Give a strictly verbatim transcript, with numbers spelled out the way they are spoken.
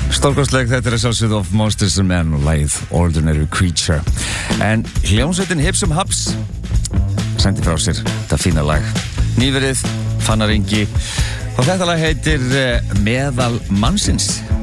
Stórkostleg, þetta er að sjálfsögðu of Monsters and Men og lagið Ordinary Creature. En hljómsveitin Hipsum Haps sendi frá sér þetta fína lag. Nýverið, Fannar Ingi. Og þetta lag heitir Meðal mannsins.